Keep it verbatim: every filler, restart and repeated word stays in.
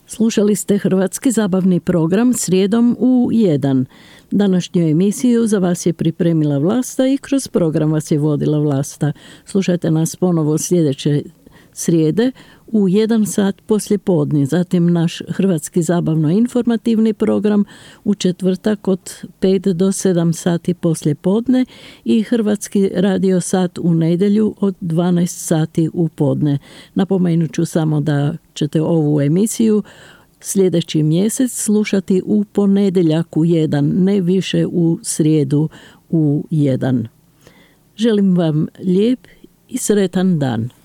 Slušali ste hrvatski zabavni program srijedom u jedan. Današnju emisiju za vas je pripremila Vlasta i kroz program vas je vodila Vlasta. Slušajte nas ponovo sljedeće srijede u jedan sat poslje podne. Zatim naš hrvatski zabavno-informativni program u četvrtak od pet do sedam sati poslje podne i hrvatski radio sat u nedjelju od dvanaest sati u podne. Napomenut ću samo da ćete ovu emisiju sljedeći mjesec slušati u ponedjeljak u jedan, ne više u srijedu u jedan. Želim vam lijep i sretan dan.